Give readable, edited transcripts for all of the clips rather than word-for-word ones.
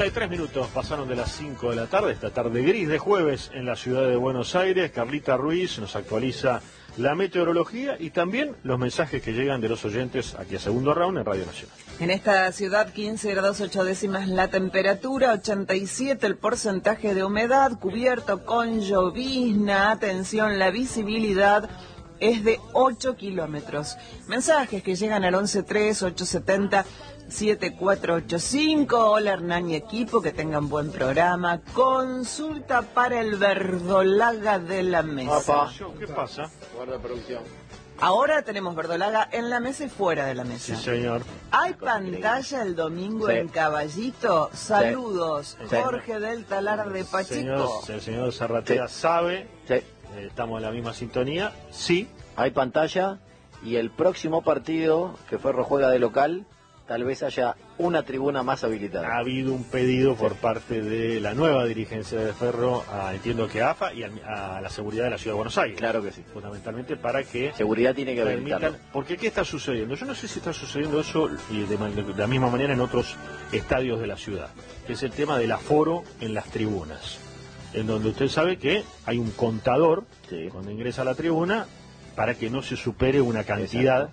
33 pasaron de las 5 de la tarde, esta tarde gris de jueves en la ciudad de Buenos Aires. Carlita Ruiz nos actualiza la meteorología y también los mensajes que llegan de los oyentes aquí a Segundo Round en Radio Nacional. En esta ciudad 15 grados 8 décimas la temperatura, 87 el porcentaje de humedad, cubierto con llovizna. Atención, la visibilidad es de 8 kilómetros. Mensajes que llegan al 113870-7485. Hola Hernán y equipo, que tengan buen programa. Consulta para el verdolaga de la mesa. ¿Qué pasa? Guarda producción. Ahora tenemos verdolaga en la mesa y fuera de la mesa. Sí, señor. ¿Hay pantalla el domingo en Caballito? Saludos. Sí. Jorge del Talar de Pacheco. El señor Zarratea sabe. Sí. Estamos en la misma sintonía. Sí. Hay pantalla y el próximo partido que Ferro juega de local, tal vez haya una tribuna más habilitada. Ha habido un pedido por parte de la nueva dirigencia de Ferro, entiendo que a AFA y a la seguridad de la Ciudad de Buenos Aires. Claro que sí. Fundamentalmente para que Seguridad tiene que habilitarlo. Porque ¿qué está sucediendo? Yo no sé si está sucediendo eso y de la misma manera en otros estadios de la ciudad, que es el tema del aforo en las tribunas, en donde usted sabe que hay un contador cuando ingresa a la tribuna para que no se supere una cantidad.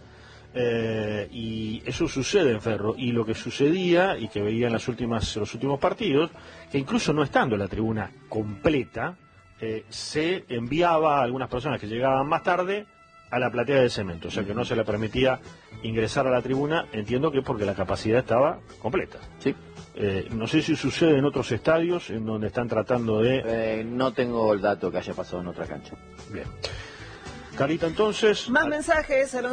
Y eso sucede en Ferro, y lo que sucedía y que veía en los últimos partidos, que incluso no estando la tribuna completa, se enviaba a algunas personas que llegaban más tarde a la platea de cemento, o sea que no se le permitía ingresar a la tribuna, entiendo que es porque la capacidad estaba completa. Sí. No sé si sucede en otros estadios en donde están tratando de... No tengo el dato que haya pasado en otra cancha. Bien. Carita, entonces... Más mensajes al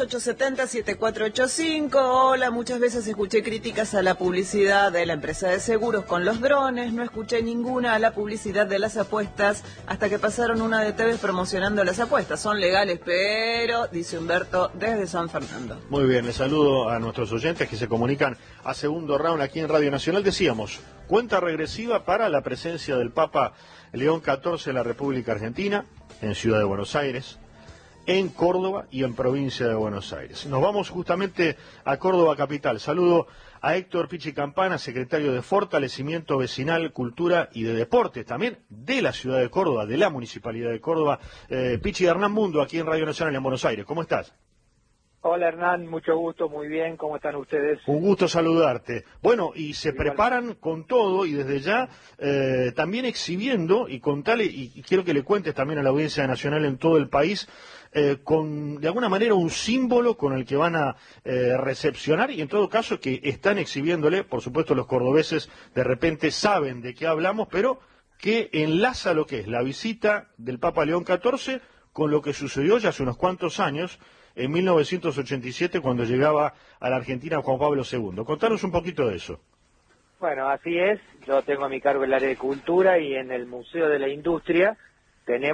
113870-7485. Hola, muchas veces escuché críticas a la publicidad de la empresa de seguros con los drones. No escuché ninguna a la publicidad de las apuestas hasta que pasaron una de TV promocionando las apuestas. Son legales, pero, dice Humberto, desde San Fernando. Muy bien, les saludo a nuestros oyentes que se comunican a Segundo Round aquí en Radio Nacional. Decíamos, cuenta regresiva para la presencia del Papa León XIV en la República Argentina, en Ciudad de Buenos Aires, en Córdoba y en Provincia de Buenos Aires. Nos vamos justamente a Córdoba capital. Saludo a Héctor Pichi Campana, secretario de Fortalecimiento Vecinal, Cultura y de Deportes, también de la ciudad de Córdoba, de la Municipalidad de Córdoba. Pichi, Hernán Mundo, aquí en Radio Nacional en Buenos Aires. ¿Cómo estás? Hola Hernán, mucho gusto, muy bien, ¿cómo están ustedes? Un gusto saludarte. Bueno, y se preparan con todo y desde ya también exhibiendo, y contale, y quiero que le cuentes también a la audiencia nacional en todo el país, con de alguna manera un símbolo con el que van a recepcionar, y en todo caso que están exhibiéndole, por supuesto los cordobeses de repente saben de qué hablamos, pero que enlaza lo que es la visita del Papa León XIV con lo que sucedió ya hace unos cuantos años, en 1987, cuando llegaba a la Argentina Juan Pablo II. Contanos un poquito de eso. Bueno, así es, yo tengo a mi cargo el área de cultura y en el Museo de la Industria